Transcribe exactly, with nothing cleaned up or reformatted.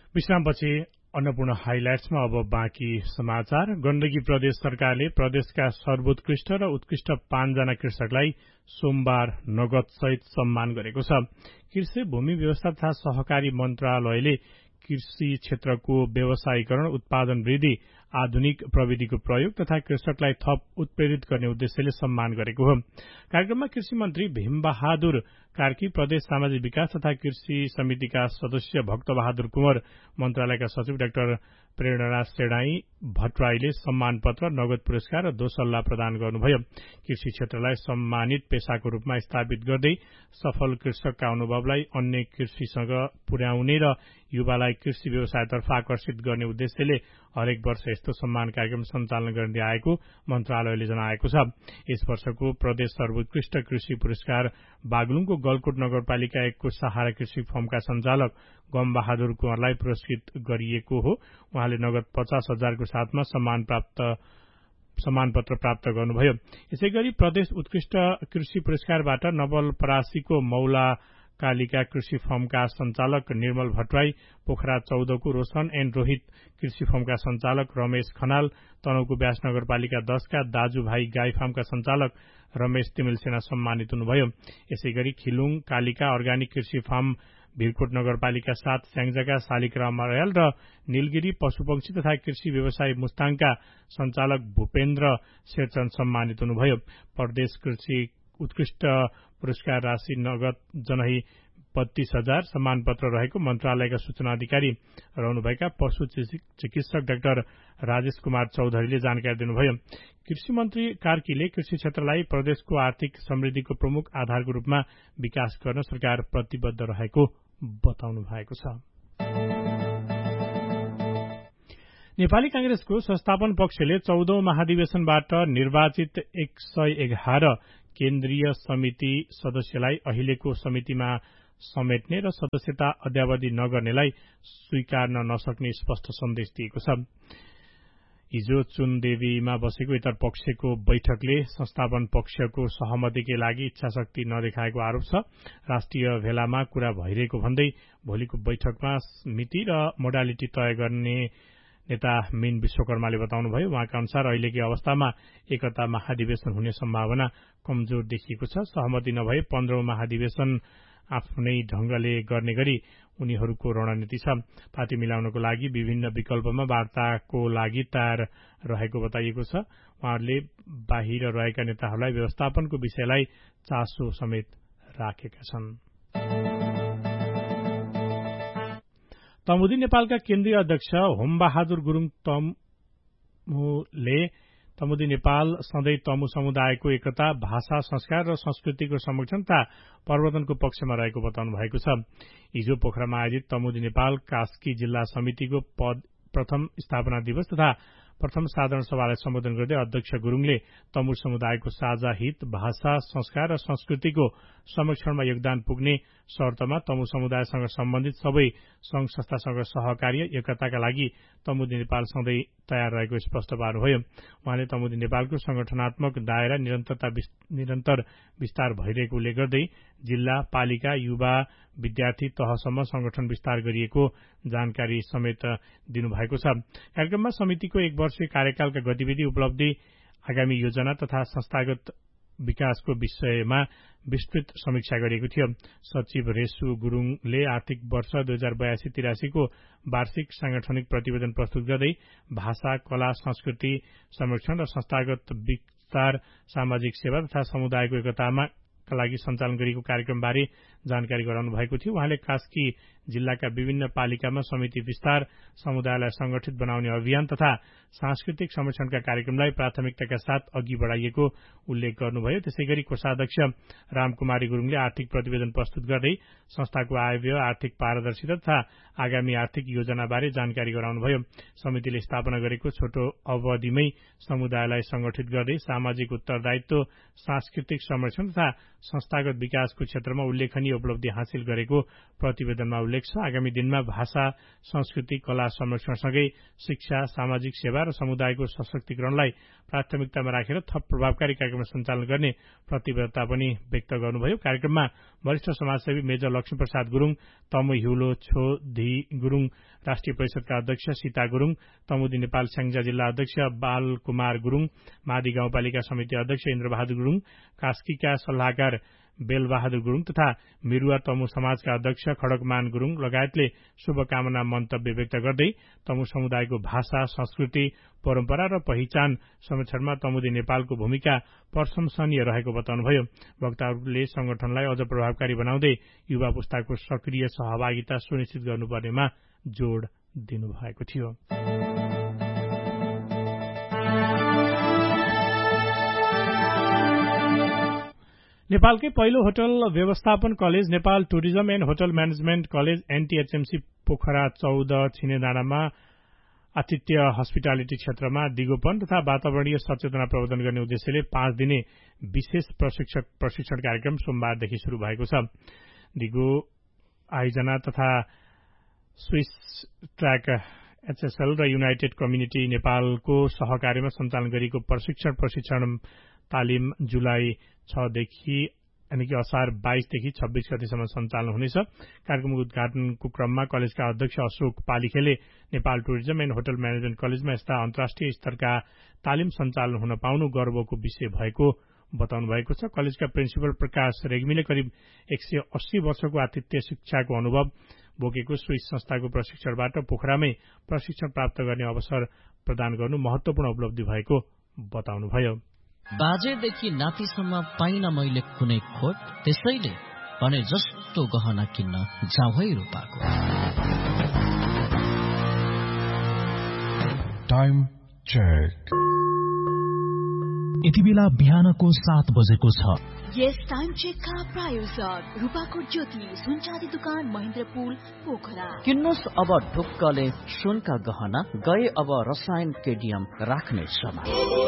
विश्रामपछि अन्नपूर्ण हाइलाइट्समा अब बाँकी समाचार। गण्डकी प्रदेश सरकारले प्रदेशका सर्वोत्कृष्ट र उत्कृष्ट पाँचजना कृषकलाई सोमबार नगदसहित सम्मान गरेको छ। कृषि भूमि व्यवस्था तथा सहकारी मन्त्रालयले कृषि क्षेत्रको व्यवसायीकरण, उत्पादन वृद्धि, आधुनिक प्रविधिको प्रयोग तथा कृषकलाई थप उत्प्रेरित गर्ने उद्देश्यले सम्मान गरेको हो। कार्यक्रममा कृषि मन्त्री भीमबहादुर कार्की, प्रदेश सामाजिक विकास तथा कृषि समितिका सदस्य भक्तबहादुर कुँवर, मन्त्रालयका सचिव डाक्टर प्रेरणाराज सेडाई भट्टराईले सम्मान पत्र, नगद पुरस्कार र दोसल्ला प्रदान गर्नुभयो। कृषि क्षेत्रलाई सम्मानित पेशाको रूपमा स्थापित गर्दै सफल कृषकका अनुभवलाई अन्य कृषिसँग पुर्याउने र युवालाई कृषि व्यवसायतर्फ आकर्षित गर्ने उद्देश्यले हरेक वर्ष यस्तो सम्मान कार्यक्रम सञ्चालन गर्दै आएको मन्त्रालयले जनाएको छ। यस वर्षको प्रदेश सर्वोत्कृष्ट कृषि पुरस्कार बागलुङको गलकोट नगरपालिका एकको सहारा कृषि फर्मका सञ्चालक गम बहादुर कुँवरलाई पुरस्कृत गरिएको हो। उहाँले नगद पचास हजारको साथमा सम्मान प्राप्त सम्मान पत्र प्राप्त गर्नुभयो। यसैगरी प्रदेश उत्कृष्ट कृषि पुरस्कारबाट नवलपरासीको मौला कालिका कृषि फर्मका सञ्चालक निर्मल भट्टराई, पोखरा चौधको रोशन एण्ड रोहित कृषि फर्मका सञ्चालक रमेश खनाल, तनहुको व्यास नगरपालिका दशका दाजुभाइ गाई फार्मका सञ्चालक रमेश तिमिलसेना सम्मानित हुनुभयो। यसैगरी खिलुङ कालिका अर्गानिक कृषि फार्म भिरकोट नगरपालिका सात स्याङ्जाका शालिग्राम अर्याल र नीलगिरी पशुपक्षी तथा कृषि व्यवसाय मुस्ताङका सञ्चालक भूपेन्द्र शेरचन सम्मानित हुनुभयो। प्रदेश कृषि उत्कृष्ट पुरस्कार राशि नगद जनही बत्तीस हजार सम्मान पत्र रहेको मन्त्रालयका सूचना अधिकारी रहनुभएका पशु चिकित्सक डाक्टर राजेश कुमार चौधरीले जानकारी दिनुभयो। कृषि मन्त्री कार्कीले कृषि क्षेत्रलाई प्रदेशको आर्थिक समृद्धिको प्रमुख आधारको रूपमा विकास गर्न सरकार प्रतिबद्ध रहेको बताउनु भएको छ। नेपाली कांग्रेसको संस्थापन पक्षले चौधौं महाधिवेशनबाट निर्वाचित एक सय एघार केन्द्रीय समिति सदस्यलाई अहिलेको समितिमा समेट्ने र सदस्यता अद्यावधि नगर्नेलाई स्वीकार्न नसक्ने स्पष्ट सन्देश दिएको छ। हिजो चुनदेवीमा बसेको इतर पक्षको बैठकले संस्थापन पक्षको सहमतिकै लागि इच्छाशक्ति नदेखाएको आरोप छ। राष्ट्रिय भेलामा कुरा भइरहेको भन्दै भोलिको बैठकमा मिति र मोडालिटी तय गर्ने नेता मीन विश्वकर्माले बताउनुभयो। उहाँका अनुसार अहिलेकै अवस्थामा एकता महाधिवेशन हुने सम्भावना कमजोर देखिएको छ। सहमति नभए पन्ध्रौं महाधिवेशन आफ्नै ढंगले गर्ने गरी उनीहरूको रणनीति छ। पार्टी मिलाउनको लागि विभिन्न विकल्पमा वार्ताको लागि तयार रहेको बताइएको छ। उहाँहरूले बाहिर रहेका नेताहरूलाई व्यवस्थापनको विषयलाई चासो समेत राखेका छन्। तमुदी नेपालका केन्द्रीय अध्यक्ष होमबहादुर गुरूङ तमुले तमुदी नेपाल सधैँ तमु समुदायको एकता, भाषा, संस्कार र संस्कृतिको संरक्षण तथा प्रवर्धनको पक्षमा रहेको बताउनु भएको छ। हिजो पोखरामा आयोजित तमुदी नेपाल कास्की जिल्ला समितिको पद प्रथम स्थापना दिवस तथा प्रथम साधारण सभालाई सम्बोधन गर्दै अध्यक्ष गुरूङले तमु समुदायको साझा हित, भाषा, संस्कार र संस्कृतिको संरक्षणमा योगदान पुग्ने शर्तमा तमु समुदायसँग सम्बन्धित सबै संघ संस्थासँग सहकार्य, एकताका लागि तमुदी नेपाल सधैँ तयार रहेको स्पष्ट पार्नुभयो। उहाँले तमुदी नेपालको संगठनात्मक दायरा निरन्तरता निरन्तर विस्तार भइरहेको उल्लेख गर्दै जिल्ला, पालिका, युवा, विद्यार्थी तहसम्म संगठन विस्तार गरिएको जानकारी समेत दिनुभएको छ। कार्यक्रममा समितिको एक वर्षीय कार्यकालका गतिविधि, उपलब्धि, आगामी योजना तथा संस्थागत विकासको विषयमा विस्तृत समीक्षा गरिएको थियो। सचिव रेसु गुरूङले आर्थिक वर्ष दुई हजार बयासी तिरासीको वार्षिक सांगठनिक प्रतिवेदन प्रस्तुत गर्दै भाषा, कला, संस्कृति संरक्षण र संस्थागत विस्तार, सामाजिक सेवा तथा समुदायको एकतामा का लागि सञ्चालन गरिएको कार्यक्रमबारे जानकारी गराउनु भएको थियो। उहाँले कास्की जिल्लाका विभिन्न पालिकामा समिति विस्तार, समुदायलाई संगठित बनाउने अभियान तथा सांस्कृतिक संरक्षणका कार्यक्रमलाई प्राथमिकताका साथ अघि बढ़ाइएको उल्लेख गर्नुभयो। त्यसैगरी कोषाध्यक्ष रामकुमारी गुरूङले आर्थिक प्रतिवेदन प्रस्तुत गर्दै संस्थाको आयव्यय, आर्थिक पारदर्शिता तथा आगामी आर्थिक योजनाबारे जानकारी गराउनुभयो। समितिले स्थापना गरेको छोटो अवधिमै समुदायलाई संगठित गर्दै सामाजिक उत्तरदायित्व, सांस्कृतिक संरक्षण तथा संस्थागत विकासको क्षेत्रमा उल्लेखनीय उल्लेखनीय उपलब्धि हासिल गरेको प्रतिवेदनमा उल्लेख छ। आगामी दिनमा भाषा, संस्कृति, कला संरक्षणसँगै शिक्षा, सामाजिक सेवा र समुदायको सशक्तिकरणलाई प्राथमिकतामा राखेर थप प्रभावकारी कार्यक्रम सञ्चालन गर्ने प्रतिबद्धता पनि व्यक्त गर्नुभयो। कार्यक्रममा वरिष्ठ समाजसेवी मेजर लक्ष्मीप्रसाद गुरुङ, तमु हिउलो छो धी गुरुङ, राष्ट्रिय परिषदका अध्यक्ष सीता गुरुङ, तमुदी नेपाल स्याङ्जा जिल्ला अध्यक्ष बालकुमार गुरुङ, मादी गाउँपालिका समिति अध्यक्ष इन्द्रबहादुर गुरुङ, कास्कीका सल्लाहकार बेलबहादुर गुरुङ तथा मिरुवा तमु समाजका अध्यक्ष खड्गमान गुरुङ लगायतले शुभकामना मन्तव्य व्यक्त गर्दै तमु समुदायको भाषा, संस्कृति, परम्परा र पहिचान संरक्षणमा तमुदी नेपालको भूमिका प्रशंसनीय रहेको बताउनुभयो। वक्ताहरूले संगठनलाई अझ प्रभावकारी बनाउँदै युवा पुस्ताको सक्रिय सहभागिता सुनिश्चित गर्नुपर्नेमा जोड़ दिनुभएको थियो। नेपालकै पहिलो होटल व्यवस्थापन college Nepal tourism and hotel management college एनटीएचएमसी Pokhara चौध छिनेडाँडामा आतिथ्य हस्पिटालिटी क्षेत्रमा दिगोपन तथा वातावरणीय सचेतना प्रवर्धन गर्ने उद्देश्यले पाँच दिने विशेष प्रशिक्षक प्रशिक्षण कार्यक्रम सोमबारदेखि शुरू भएको छ। दिगो आयोजना तथा स्विस ट्र्याक एचएसएल र युनाइटेड कम्युनिटी नेपालको सहकार्यमा सञ्चालन गरिएको प्रशिक्षण प्रशिक्षण तालिम जुलाई छदेखि यानि कि असार बाइसदेखि छब्बीस गतिसम्म सञ्चालन हुनेछ। कार्यक्रमको उद्घाटनको क्रममा कलेजका अध्यक्ष Ashok पालिखेले Nepal tourism and hotel management कलेजमा यस्ता अन्तर्राष्ट्रिय स्तरका तालिम सञ्चालन हुन पाउनु गर्वको विषय भएको बताउनु भएको छ। कलेजका प्रिन्सिपल प्रकाश रेग्मीले करिब एक सय अस्सी वर्षको आतिथ्य शिक्षाको अनुभव बोकेको स्विस संस्थाको प्रशिक्षणबाट पोखरामै प्रशिक्षण प्राप्त गर्ने अवसर प्रदान गर्नु महत्वपूर्ण उपलब्धि भएको बताउनुभयो। बाजेदेखि नातिसम्म पाइन मैले कुनै खोट, त्यसैले भने जस्तो गहना किन्न जाउँ है रूपाको। Time check. यति बेला बिहानको सात बजेको छ। यस टाइम चेकका प्रायोजक रूपाकोट ज्योति सुनचाँदी दुकान महेन्द्रपुल पोखरा। किन्नुहोस् अब ढुक्कले सुनका गहना, गए अब रसायन केडियम राख्ने समय।